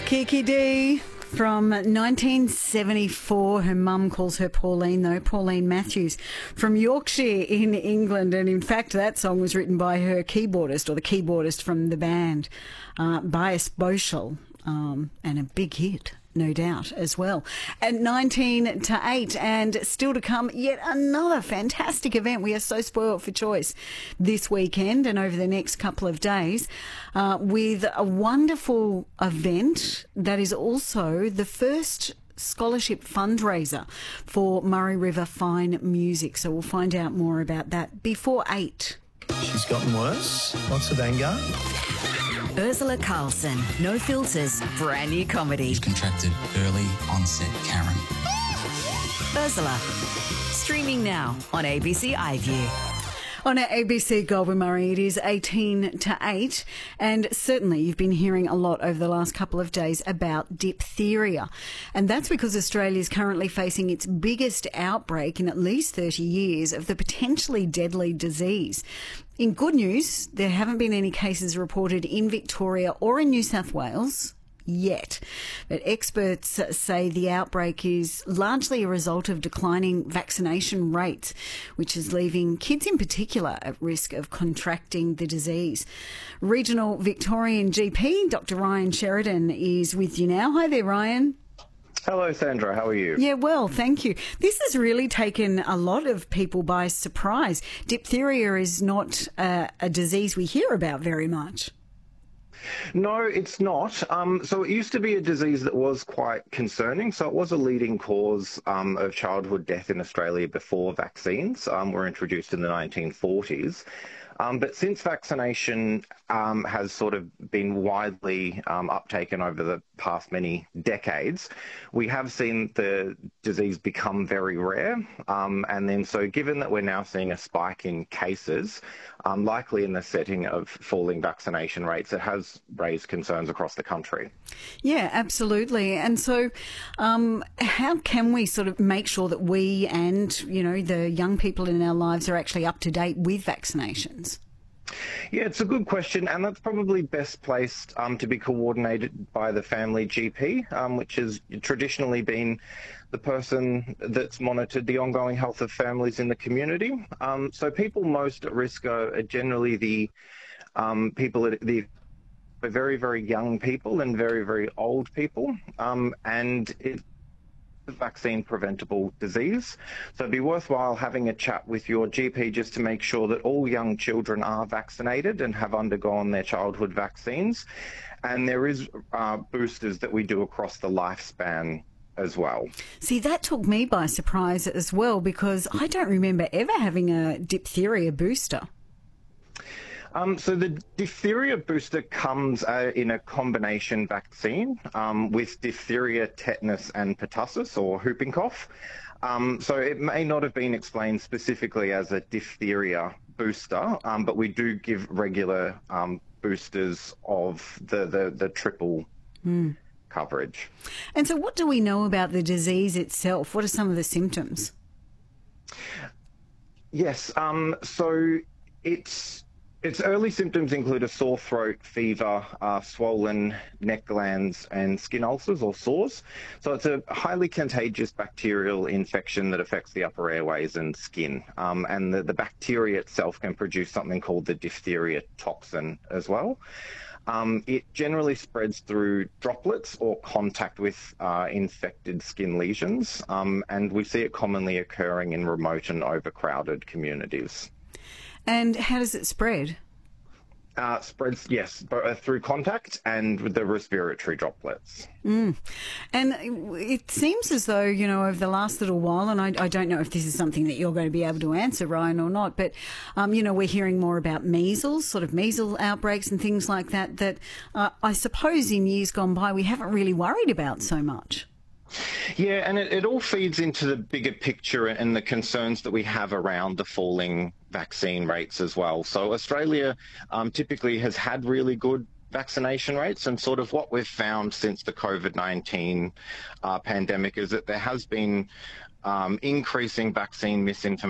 Kiki Dee from 1974. Her mum calls her Pauline, though. Pauline Matthews from Yorkshire in England. And in fact, that song was written by her keyboardist, or the keyboardist from the band, Bias Boschel, and a big hit, no doubt, as well. At 19 to 8, and still to come, yet another fantastic event. We are so spoiled for choice this weekend and over the next couple of days, with a wonderful event that is also the first scholarship fundraiser for Murray River Fine Music. So we'll find out more about that before 8. She's gotten worse. Lots of anger. Ursula Carlson, No Filters, brand new comedy. He's contracted early onset Karen. Ursula, streaming now on ABC iView. On our ABC Gold with Murray, it is 18 to 8, and certainly you've been hearing a lot over the last couple of days about diphtheria, and that's because Australia is currently facing its biggest outbreak in at least 30 years of the potentially deadly disease. In good news, there haven't been any cases reported in Victoria or in New South Wales yet. But experts say the outbreak is largely a result of declining vaccination rates, which is leaving kids in particular at risk of contracting the disease. Regional Victorian GP, Dr. Ryan Sheridan, is with you now. Hi there, Ryan. Hello, Sandra. How are you? Yeah, well, thank you. This has really taken a lot of people by surprise. Diphtheria is not a disease we hear about very much. No, it's not. So it used to be a disease that was quite concerning. So it was a leading cause of childhood death in Australia before vaccines were introduced in the 1940s. But since vaccination has sort of been widely uptaken over the past many decades, we have seen the disease become very rare. And then so given that we're now seeing a spike in cases, likely in the setting of falling vaccination rates, it has raised concerns across the country. Yeah, absolutely. And so how can we sort of make sure that we and, you know, the young people in our lives are actually up to date with vaccinations? Yeah, it's a good question, and that's probably best placed to be coordinated by the family GP, which has traditionally been the person that's monitored the ongoing health of families in the community. So people most at risk are generally the people at the very, very young people and very, very old people, and it's a vaccine preventable disease. So it'd be worthwhile having a chat with your GP just to make sure that all young children are vaccinated and have undergone their childhood vaccines. And there is boosters that we do across the lifespan as well. See, that took me by surprise as well, because I don't remember ever having a diphtheria booster. So the diphtheria booster comes in a combination vaccine with diphtheria, tetanus and pertussis, or whooping cough. So it may not have been explained specifically as a diphtheria booster, but we do give regular boosters of the triple coverage. And so what do we know about the disease itself? What are some of the symptoms? Yes, so its early symptoms include a sore throat, fever, swollen neck glands and skin ulcers or sores. So it's a highly contagious bacterial infection that affects the upper airways and skin. And the bacteria itself can produce something called the diphtheria toxin as well. It generally spreads through droplets or contact with infected skin lesions. And we see it commonly occurring in remote and overcrowded communities. And how does it spread? Spreads, yes, through contact and with the respiratory droplets. And it seems as though, you know, over the last little while, and I don't know if this is something that you're going to be able to answer, Ryan, or not, but, you know, we're hearing more about measles, sort of measles outbreaks and things like that, that I suppose in years gone by we haven't really worried about so much. Yeah, and it all feeds into the bigger picture and the concerns that we have around the falling vaccine rates as well. So Australia typically has had really good vaccination rates, and sort of what we've found since the COVID-19 pandemic is that there has been increasing vaccine misinformation